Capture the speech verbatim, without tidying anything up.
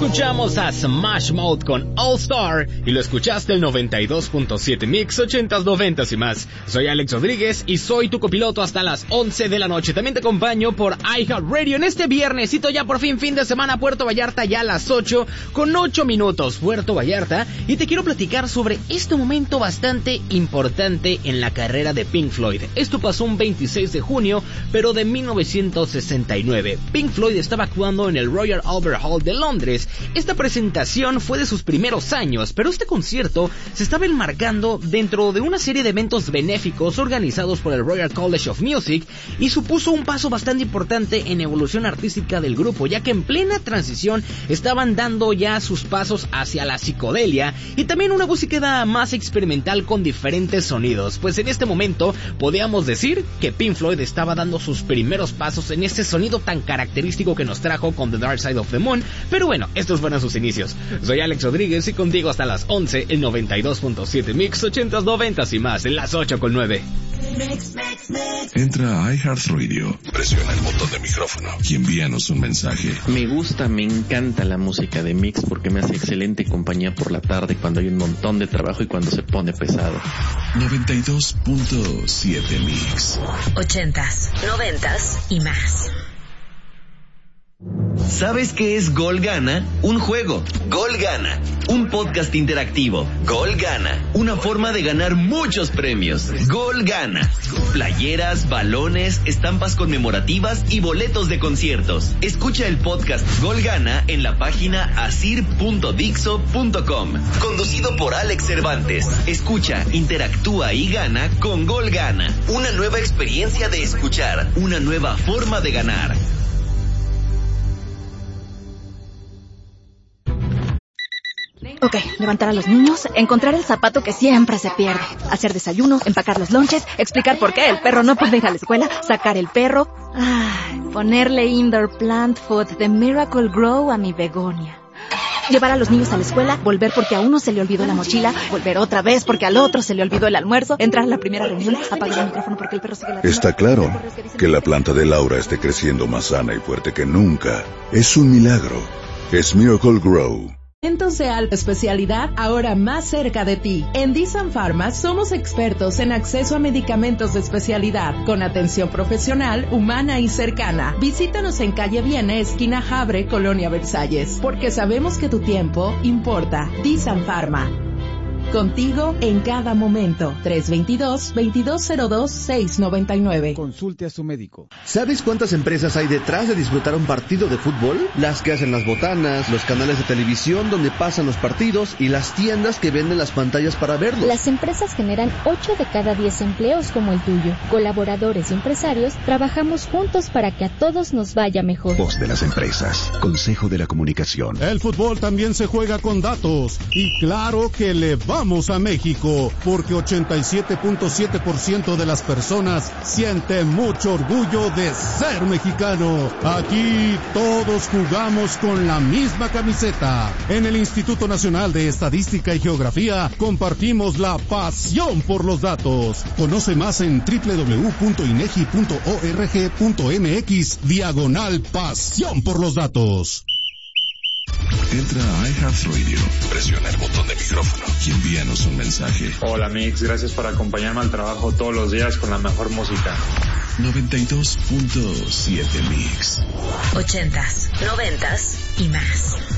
Escuchamos a Smash Mouth con All Star y lo escuchaste el noventa y dos punto siete Mix, ochentas, noventas y más. Soy Alex Rodríguez y soy tu copiloto hasta las once de la noche. También te acompaño por iHeartRadio en este viernesito, ya por fin fin de semana. Puerto Vallarta ya a las ocho con ocho minutos. Puerto Vallarta, y te quiero platicar sobre este momento bastante importante en la carrera de Pink Floyd. Esto pasó un veintiséis de junio, pero de mil novecientos sesenta y nueve. Pink Floyd estaba actuando en el Royal Albert Hall de Londres. Esta presentación fue de sus primeros años, pero este concierto se estaba enmarcando dentro de una serie de eventos benéficos organizados por el Royal College of Music y supuso un paso bastante importante en evolución artística del grupo, ya que en plena transición estaban dando ya sus pasos hacia la psicodelia y también una búsqueda más experimental con diferentes sonidos. Pues en este momento podíamos decir que Pink Floyd estaba dando sus primeros pasos en este sonido tan característico que nos trajo con The Dark Side of the Moon, pero bueno, estos fueron sus inicios. Soy Alex Rodríguez y contigo hasta las once, el noventa y dos punto siete Mix, ochentas, noventas y más, en las ocho con nueve. Entra a iHeartRadio, presiona el botón de micrófono y envíanos un mensaje. Me gusta, me encanta la música de Mix porque me hace excelente compañía por la tarde cuando hay un montón de trabajo y cuando se pone pesado. noventa y dos punto siete Mix. Ochentas, noventas y más. ¿Sabes qué es Gol Gana? Un juego. Gol Gana. Un podcast interactivo. Gol Gana. Una forma de ganar muchos premios. Gol Gana. Playeras, balones, estampas conmemorativas y boletos de conciertos. Escucha el podcast Gol Gana en la página asir punto dixo punto com. Conducido por Alex Cervantes. Escucha, interactúa y gana con Gol Gana. Una nueva experiencia de escuchar. Una nueva forma de ganar. Ok, levantar a los niños, encontrar el zapato que siempre se pierde, hacer desayuno, empacar los lonches, explicar por qué el perro no puede ir a la escuela, sacar el perro, ay, ponerle indoor plant food de Miracle Grow a mi begonia. Llevar a los niños a la escuela, volver porque a uno se le olvidó la mochila, volver otra vez porque al otro se le olvidó el almuerzo, entrar a la primera reunión, apagar el micrófono porque el perro sigue ladrando. Está claro que la planta de Laura esté creciendo más sana y fuerte que nunca. Es un milagro. Es Miracle Grow. Medicamentos de alta especialidad ahora más cerca de ti. En Disan Pharma somos expertos en acceso a medicamentos de especialidad con atención profesional, humana y cercana. Visítanos en calle Viene, esquina Habre, Colonia Versalles, porque sabemos que tu tiempo importa. Disan Pharma. Contigo en cada momento. tres dos dos, veintidós cero dos, seiscientos noventa y nueve. Consulte a su médico. ¿Sabes cuántas empresas hay detrás de disfrutar un partido de fútbol? Las que hacen las botanas, los canales de televisión donde pasan los partidos y las tiendas que venden las pantallas para verlos. Las empresas generan ocho de cada diez empleos como el tuyo. Colaboradores y empresarios trabajamos juntos para que a todos nos vaya mejor. Voz de las empresas. Consejo de la Comunicación. El fútbol también se juega con datos. Y claro que le va Vamos a México, porque ochenta y siete punto siete por ciento de las personas siente mucho orgullo de ser mexicano. Aquí todos jugamos con la misma camiseta. En el Instituto Nacional de Estadística y Geografía compartimos la pasión por los datos. Conoce más en doble u doble u doble u punto inegi punto org punto mx diagonal pasión por los datos. Entra a iHeartRadio, presiona el botón de micrófono y envíanos un mensaje. Hola Mix, gracias por acompañarme al trabajo todos los días con la mejor música. noventa y dos punto siete Mix. Ochentas, noventas y más.